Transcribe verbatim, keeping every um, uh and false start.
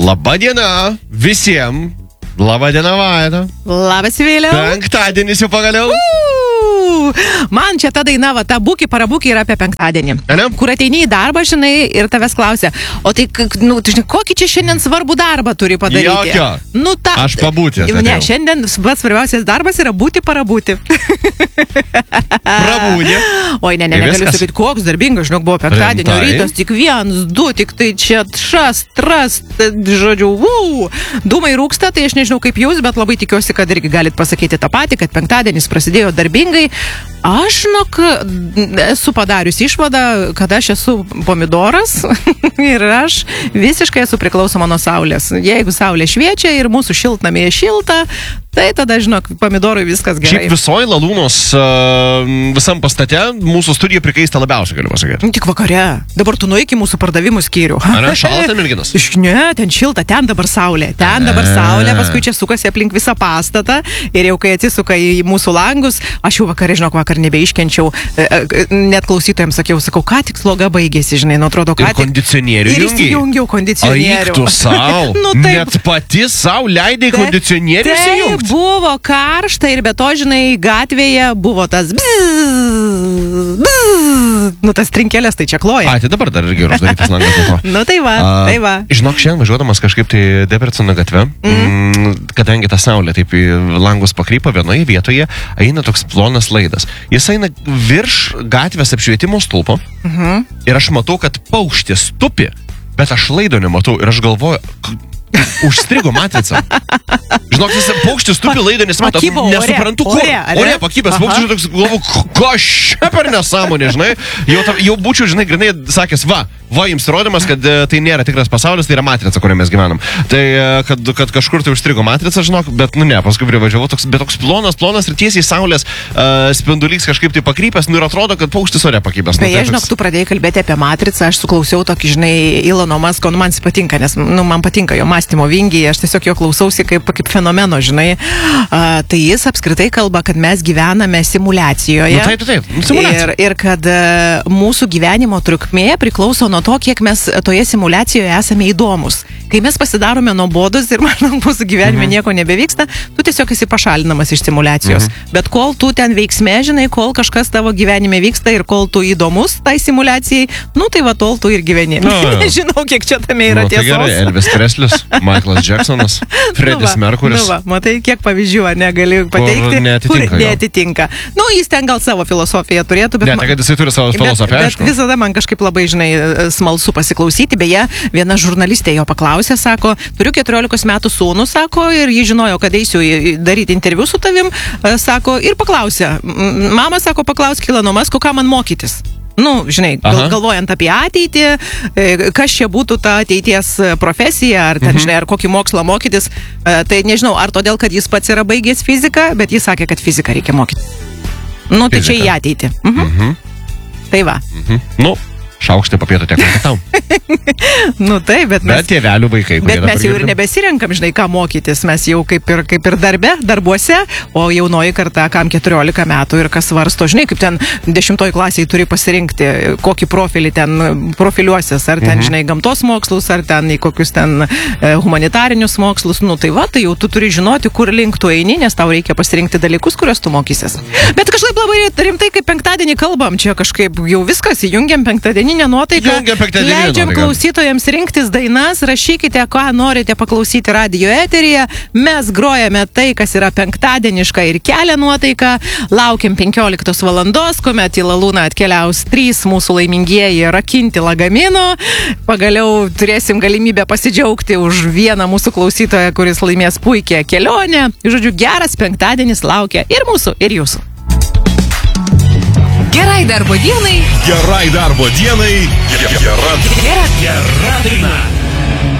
Labadiena visiems. Labadiena, Vaida. Labas, Vėliau. Penktadienis jau pagaliau. Uuu, man čia ta daina, va, ta būki, parabūki yra apie penktadienį. Ane? Kur ateini į darbą, žinai, ir tavęs klausia, o tai, nu, tu žinai, kokį čia šiandien svarbų darbą turi padaryti? Jokio. Nu, ta, Aš pabūti. Ne, šiandien pats svarbiausias darbas yra būti, parabūti. Prabūdė. Oi, ne, ne, Ir negaliu viskas. sakyti, koks darbingas, žinok, buvo penktadienio Rimtai? rytas, tik vienas, du, tik tai čia tras, tras, žodžiu, vau. Dūmai rūksta, tai aš nežinau kaip jūs, bet labai tikiuosi, kad irgi galit pasakyti tą patį, kad penktadienis prasidėjo darbingai. Aš, žinok, esu padarius išvadą, kad aš esu pomidoras ir aš visiškai esu priklausoma nuo saulės. Jeigu saulė šviečia ir mūsų šiltnamėje šilta, tai tada, žinok, pomidorui viskas gerai. Šiaip visoji Lalūnos uh, visam pastate mūsų studija prikaista labiausiai, galiu pasakyti. Tik vakare. Dabar tu nueik į mūsų pardavimų skyrių. Ar ne šalta, merginas? Iš ne, ten šilta, ten dabar saulė. Ten dabar saulė, paskui čia sukasi aplink visą pastatą ir jau kai atsisuka į mūsų langus, aš jau vakare, žinok, vakar nebeiškenčiau. Net klausytojams sakiau, sakau, ką tik sloga baigėsi, žinai, nu atrodo, ką Ir tik. kondicionierių Ir jungiai. įsijungiau kondicionierių. Aik tu sau. Nu, taip. Net pati sau leidai kondicionierių įsijungti. Taip, buvo karšta ir be to, žinai, gatvėje buvo tas bzz, bzz, nu tas trinkelės, tai čia kloja. A, tai dabar dar irgi uždarytas langas nuo to. Nu tai va, A, tai va. Žinok, šiandien važiuodamas kažkaip tai Debreceno gatve, mm. kadangi ta saulė taip į langus pakrypo, vienoje vietoje eina toks plonas laidas. Jis eina virš gatvės apšvietimo stulpo Mhm. ir aš matau, kad paukštis tupi, bet aš laido nematau ir aš galvoju, k- užstrigo matrica. Žinok, jis paukštis tupi laido nesimato. Aš Pakybo ore, nesuprantu, kur. ore, ar ne? Ore pakybęs, Aha. paukštis toks galvoju, ko čia per nesąmonė, žinai. Jau, ta, jau būčiau, žinai, grinai sakęs, va, va, jums rodymas, kad e, tai nėra tikras pasaulis, tai yra matrica, kurioje mes gyvenam. Tai, e, kad, kad kažkur tai užstrigo matrica, žinok, bet, nu ne, paskui privažiavau, toks, bet toks plonas, plonas ir tiesiai saulės uh, spindulys kažkaip tai pakrypęs, nu ir atrodo, kad paukštis ore pakybęs. Nu, Beje, tai žinok, toks- tu pradėjai kalbėti apie matricą, aš suklausiau tokį, žinai, Ilono Masko, nu man jis patinka, nes, nu, man patinka jo mąstymo vingiai, aš tiesiog jo klausausi kaip, kaip fenomeno, žinai. Uh, tai jis apskritai kalba, kad mes gyvename simulacijoje. Nu, taip, taip, taip, simuliacija. Ir, ir kad uh, mūsų gyvenimo trukmė priklauso nuo to, kiek mes toje simulacijoje esame įdomus. Kai mes pasidarome nuobodus ir maždaug mūsų gyvenime mhm. nieko nebevyksta, tu tiesiog esi pašalinamas iš simulacijos. Mhm. Bet kol tu ten veiksme, žinai, kol kažkas tavo gyvenime vyksta ir kol tu įdomus tai simulacijai, nu tai va tol tu ir gyveni. Nu, jo. Nežinau, kiek čia tame yra Nu, tai tiesos. gerai, Elvis Preslis, Michaelas Jacksonas, Freddis Nu va, Merkuris. Nu va, matai, kiek pavyzdžių ar negali pateikti, neatitinka kur jo. neatitinka. Nu, jis ten gal savo filosofiją turėtų, bet... Ne, tai kad jisai turi savo filosofiją, Bet, aišku. bet visada man kažkaip labai, žinai, smalsu pasiklausyti. Beje, viena žurnalistė jo paklausė, sako, turiu keturiolikos metų sūnų, sako, ir ji žinojo, kad eisiu į- daryti interviu su tavim, e, sako, ir paklausė. "M- Mama, sako, paklausk Ilono Masko, ką man mokytis. Nu, žinai, gal, Aha. galvojant apie ateitį, e, kas čia būtų ta ateities profesija, ar ten, Mhm. žinai, ar kokį mokslą mokytis, e, tai nežinau, ar todėl, kad jis pats yra baigęs fiziką, bet jis sakė, kad fiziką reikia mokyti. Nu, tai čia Fiziką. į ateitį. Mhm. Mhm. Tai va. Mhm. Nu, šaukštai papietų tiek kad tau. Nu, tai, bet mes... Bet tėvelių vaikai, kurie Bet mes dabar jau ir girdim. nebesirenkam, žinai, ką mokytis. Mes jau kaip ir, kaip ir darbe, darbuose, o jaunoji karta, kam keturiolika metų ir kas svarsto, žinai, kaip ten dešimtoj klasiai turi pasirinkti, kokį profilį ten profiliuosis, ar ten, Mhm. žinai, gamtos mokslus, ar ten į kokius ten e, humanitarinius mokslus. Nu, tai va, tai jau tu turi žinoti, kur link tu eini, nes tau reikia pasirinkti dalykus, kuriuos tu mokysies. Bet kažkaip labai rimtai, kaip penktadienį kalbam, čia kažkaip jau viskas, įjungiam penktadieninę nuotaiką. Įjungiam penktadieninę Leidžiam nuotaiką. klausytojams rinktis dainas, rašykite, ką norite paklausyti radio eteryje. Mes grojame tai, kas yra penktadieniška ir kelia nuotaiką. Laukiam penkioliktos valandos, kuomet į Lalūną atkeliaus trys mūsų laimingieji rakinti lagaminų. Pagaliau turėsim galimybę pasidžiaugti už vieną mūsų klausytoją, kuris laimės puikią kelionę. Žodžiu, geras penktadienis laukia ir mūsų, ir jūsų. Gerai darbo dienai. Gerai darbo dienai. Gera, Gera gera daina.